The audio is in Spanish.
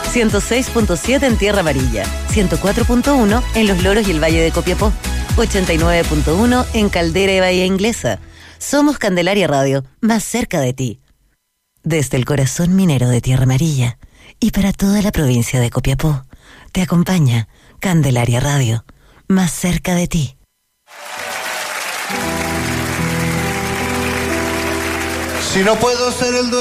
106.7 en Tierra Amarilla, 104.1 en Los Loros y el Valle de Copiapó, 89.1 en Caldera y Bahía Inglesa. Somos Candelaria Radio, más cerca de ti. Desde el corazón minero de Tierra Amarilla y para toda la provincia de Copiapó, te acompaña Candelaria Radio, más cerca de ti. Si no puedo ser el dueño